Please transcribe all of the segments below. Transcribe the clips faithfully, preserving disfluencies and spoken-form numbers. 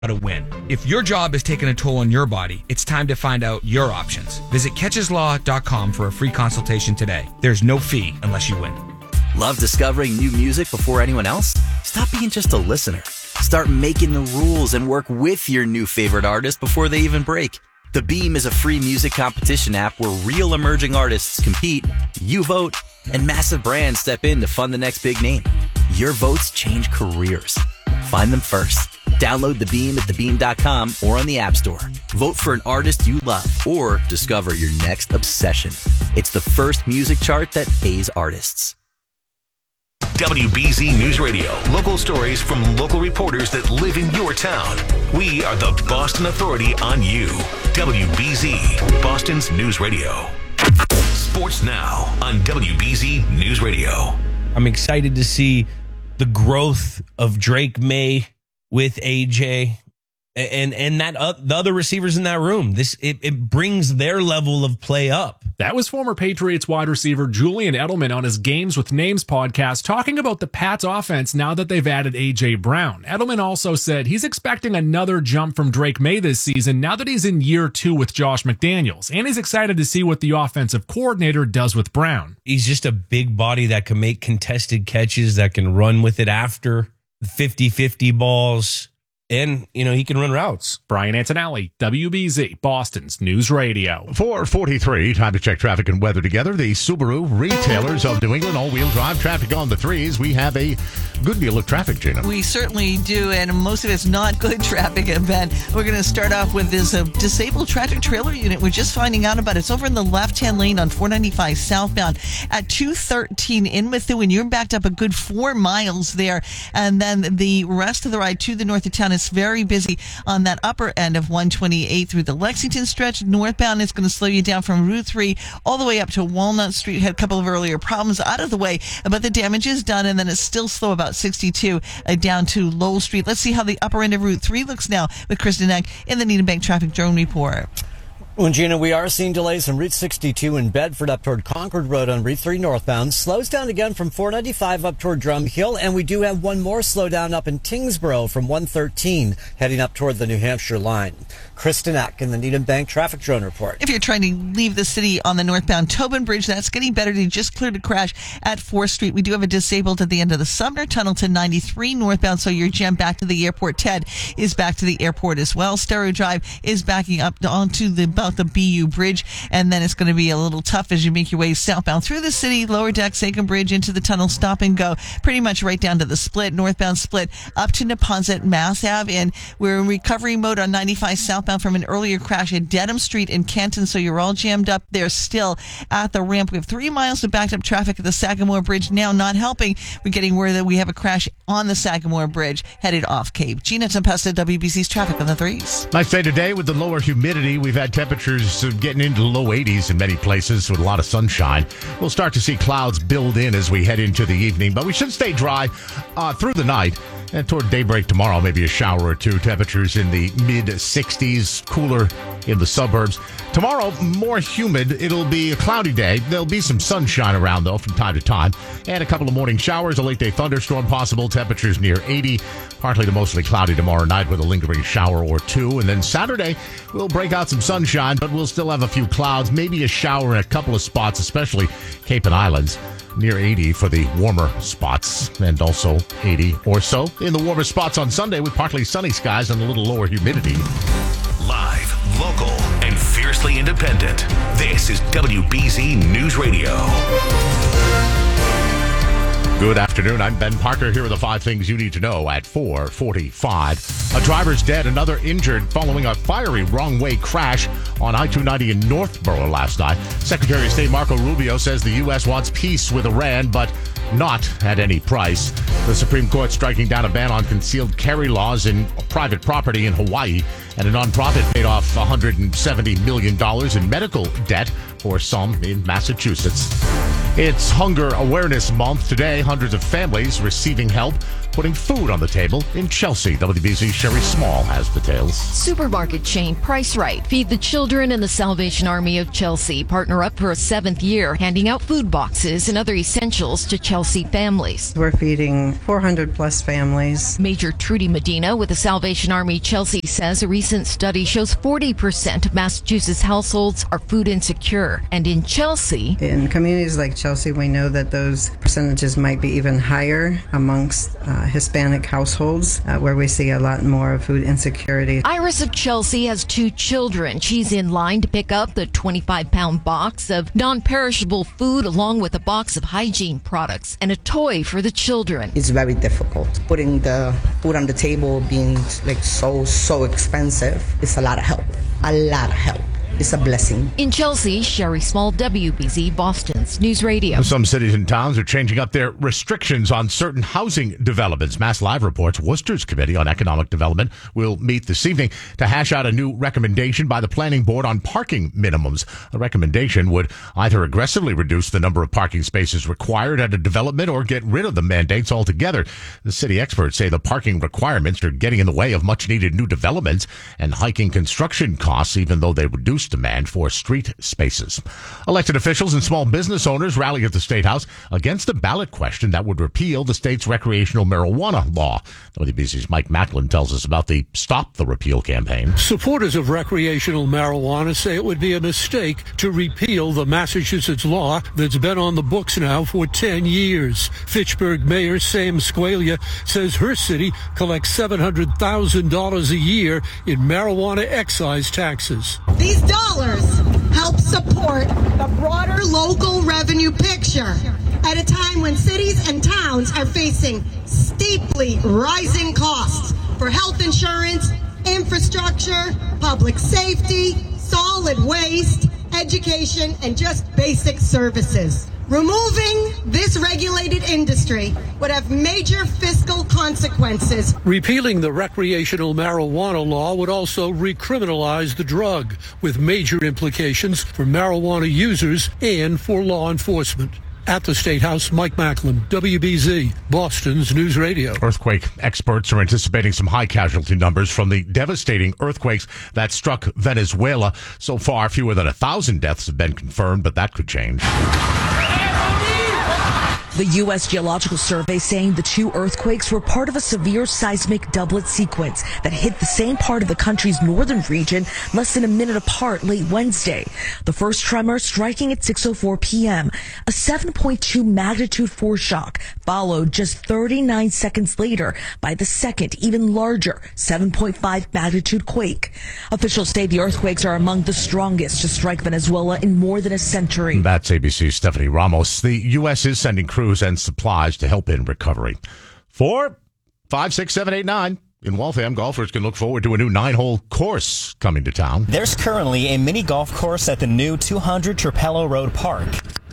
to win. If your job is taking a toll on your body, it's time to find out your options. Visit catches law dot com for a free consultation today. There's no fee unless you win. Love discovering new music before anyone else? Stop being just a listener. Start making the rules and work with your new favorite artist before they even break. The Beam is a free music competition app where real emerging artists compete, you vote, and massive brands step in to fund the next big name. Your votes change careers. Find them first. Download The Beam at the beam dot com or on the App Store. Vote for an artist you love or discover your next obsession. It's the first music chart that pays artists. W B Z News Radio. Local stories from local reporters that live in your town. We are the Boston Authority on you. W B Z, Boston's News Radio. Sports now on W B Z News Radio. I'm excited to see the growth of Drake May with A J and and that uh, the other receivers in that room. This it, it brings their level of play up. That was former Patriots wide receiver Julian Edelman on his Games with Names podcast talking about the Pats offense now that they've added A J Brown. Edelman also said he's expecting another jump from Drake May this season now that he's in year two with Josh McDaniels, and he's excited to see what the offensive coordinator does with Brown. He's just a big body that can make contested catches, that can run with it after fifty-fifty balls. And, you know, he can run routes. Brian Antonelli, W B Z, Boston's News Radio. four forty-three, time to check traffic and weather together. The Subaru retailers of New England, all-wheel drive traffic on the threes. We have a good deal of traffic, Gina. We certainly do, and most of it's not good traffic, Ben. We're going to start off with this uh, disabled tractor trailer unit. We're just finding out about it. It's over in the left-hand lane on four ninety-five southbound at two thirteen in Methuen. You're backed up a good four miles there, and then the rest of the ride to the north of town is very busy on that upper end of one twenty-eight through the Lexington stretch. Northbound is going to slow you down from Route three all the way up to Walnut Street. Had a couple of earlier problems out of the way, but the damage is done, and then it's still slow about sixty-two uh, down to Lowell Street. Let's see how the upper end of Route three looks now with Kristen Eck in the Needham Bank Traffic Drone Report. Well, Gina, we are seeing delays from Route sixty-two in Bedford up toward Concord Road on Route three northbound. Slows down again from four ninety-five up toward Drum Hill, and we do have one more slowdown up in Tingsboro from one thirteen heading up toward the New Hampshire line. Kristen Eck in the Needham Bank Traffic Drone Report. If you're trying to leave the city on the northbound Tobin Bridge, that's getting better. They just cleared a crash at fourth Street. We do have a disabled at the end of the Sumner Tunnel to ninety-three northbound, so your jam back to the airport. Ted is back to the airport as well. Stereo Drive is backing up onto the about the B U Bridge, and then it's going to be a little tough as you make your way southbound through the city, lower deck, Sachem Bridge, into the tunnel, stop and go, pretty much right down to the split, northbound split, up to Neponset, Mass Ave, and we're in recovery mode on ninety-five southbound from an earlier crash at Dedham Street in Kenton, so you're all jammed up there still at the ramp. We have three miles of backed up traffic at the Sagamore Bridge now, not helping. We're getting word that we have a crash on the Sagamore Bridge headed off Cape. Gina Tempesta, W B C's traffic on the threes. Nice day today with the lower humidity. We've had temperatures getting into the low eighties in many places with a lot of sunshine. We'll start to see clouds build in as we head into the evening, but we should stay dry uh, through the night. And toward daybreak tomorrow, maybe a shower or two. Temperatures in the mid sixties, cooler in the suburbs. Tomorrow, more humid. It'll be a cloudy day. There'll be some sunshine around, though, from time to time. And a couple of morning showers, a late-day thunderstorm possible. Temperatures near eighty. Partly to mostly cloudy tomorrow night with a lingering shower or two. And then Saturday, we'll break out some sunshine, but we'll still have a few clouds. Maybe a shower in a couple of spots, especially Cape and Islands. Near eighty for the warmer spots, and also eighty or so in the warmer spots on Sunday with partly sunny skies and a little lower humidity. Live, local, and fiercely independent. This is W B Z News Radio. Good afternoon. I'm Ben Parker. Here are the five things you need to know at four forty-five. A driver's dead, another injured following a fiery wrong-way crash on I two ninety in Northborough last night. Secretary of State Marco Rubio says the U S wants peace with Iran, but not at any price. The Supreme Court striking down a ban on concealed carry laws in private property in Hawaii, and a nonprofit paid off one hundred seventy million dollars in medical debt for some in Massachusetts. It's Hunger Awareness Month today. Hundreds of families receiving help putting food on the table in Chelsea. W B Z's Sherry Small has details. Supermarket chain Price Right Feed the Children and the Salvation Army of Chelsea partner up for a seventh year, handing out food boxes and other essentials to Chelsea families. We're feeding four hundred plus families. Major Trudy Medina with the Salvation Army Chelsea says a recent study shows forty percent of Massachusetts households are food insecure. And in Chelsea, in communities like Chelsea, we know that those percentages might be even higher amongst uh, Hispanic households, uh, where we see a lot more food insecurity. Iris of Chelsea has two children. She's in line to pick up the twenty-five pound box of non-perishable food along with a box of hygiene products and a toy for the children. It's very difficult. Putting the food on the table being like so, so expensive, it's a lot of help. A lot of help. It's a blessing. In Chelsea, Sherry Small, W B Z, Boston's News Radio. Some cities and towns are changing up their restrictions on certain housing developments. Mass Live reports Worcester's Committee on Economic Development will meet this evening to hash out a new recommendation by the Planning Board on parking minimums. The recommendation would either aggressively reduce the number of parking spaces required at a development or get rid of the mandates altogether. The city experts say the parking requirements are getting in the way of much-needed new developments and hiking construction costs, even though they reduce demand for street spaces. Elected officials and small business owners rally at the State House against a ballot question that would repeal the state's recreational marijuana law. W B C's Mike Macklin tells us about the Stop the Repeal campaign. Supporters of recreational marijuana say it would be a mistake to repeal the Massachusetts law that's been on the books now for ten years. Fitchburg Mayor Sam Squalia says her city collects seven hundred thousand dollars a year in marijuana excise taxes. These dollars help support the broader local revenue picture at a time when cities and towns are facing steeply rising costs for health insurance, infrastructure, public safety, solid waste, education, and just basic services. Removing this regulated industry would have major fiscal consequences. Repealing the recreational marijuana law would also recriminalize the drug, with major implications for marijuana users and for law enforcement. At the State House, Mike Macklin, W B Z, Boston's News Radio. Earthquake experts are anticipating some high casualty numbers from the devastating earthquakes that struck Venezuela. So far, fewer than a thousand deaths have been confirmed, but that could change. The U S Geological Survey saying the two earthquakes were part of a severe seismic doublet sequence that hit the same part of the country's northern region less than a minute apart late Wednesday. The first tremor striking at six oh four p.m. A seven point two magnitude foreshock followed just thirty-nine seconds later by the second, even larger seven point five magnitude quake. Officials say the earthquakes are among the strongest to strike Venezuela in more than a century. That's A B C's Stephanie Ramos. The U S is sending crews and supplies to help in recovery. Four, five, six, seven, eight, nine. In Waltham, golfers can look forward to a new nine-hole course coming to town. There's currently a mini golf course at the new two hundred Trapello Road Park.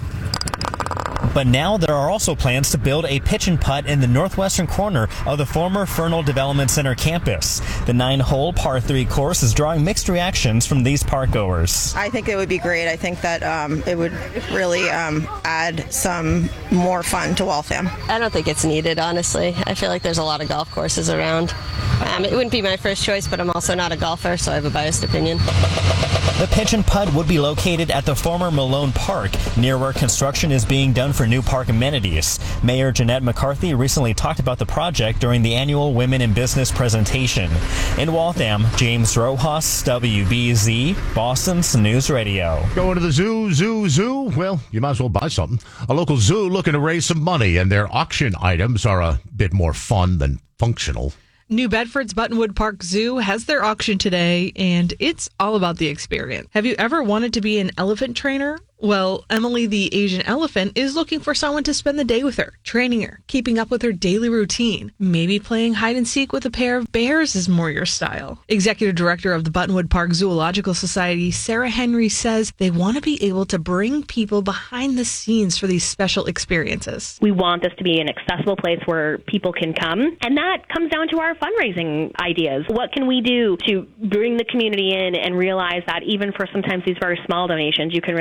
But now there are also plans to build a pitch and putt in the northwestern corner of the former Fernald Development Center campus. The nine-hole par three course is drawing mixed reactions from these park goers. I think it would be great. I think that um, it would really um, add some more fun to Waltham. I don't think it's needed, honestly. I feel like there's a lot of golf courses around. Um, it wouldn't be my first choice, but I'm also not a golfer, so I have a biased opinion. The pitch and putt would be located at the former Malone Park, near where construction is being done for new park amenities. Mayor Jeanette McCarthy recently talked about the project during the annual Women in Business presentation. In Waltham, James Rojas, W B Z, Boston's News Radio. Going to the zoo, zoo, zoo? Well, you might as well buy something. A local zoo looking to raise some money, and their auction items are a bit more fun than functional. New Bedford's Buttonwood Park Zoo has their auction today, and it's all about the experience. Have you ever wanted to be an elephant trainer? Well, Emily the Asian elephant is looking for someone to spend the day with her, training her, keeping up with her daily routine. Maybe playing hide and seek with a pair of bears is more your style. Executive Director of the Buttonwood Park Zoological Society, Sarah Henry, says they want to be able to bring people behind the scenes for these special experiences. We want this to be an accessible place where people can come, and that comes down to our fundraising ideas. What can we do to bring the community in and realize that even for sometimes these very small donations, you can really make a difference?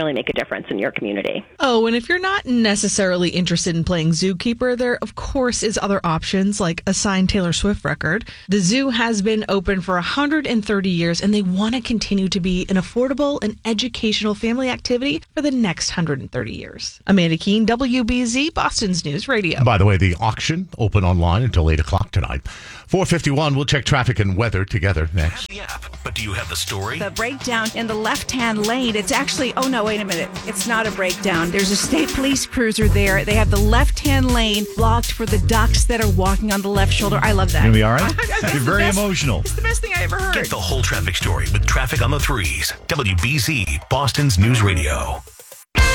difference in your community. Oh, and if you're not necessarily interested in playing zookeeper, there, of course, is other options like a signed Taylor Swift record. The zoo has been open for one hundred thirty years, and they want to continue to be an affordable and educational family activity for the next one hundred thirty years. Amanda Keene, W B Z, Boston's News Radio. By the way, the auction open online until eight o'clock tonight. four fifty-one, we'll check traffic and weather together next. The app, but do you have the story? The breakdown in the left-hand lane, it's actually, oh no, wait a minute. It's not a breakdown. There's a state police cruiser there. They have the left-hand lane blocked for the ducks that are walking on the left shoulder. I love that. You're gonna be all right? I, I, You're very best, emotional. It's the best thing I ever heard. Get the whole traffic story with Traffic on the Threes. W B Z, Boston's News Radio.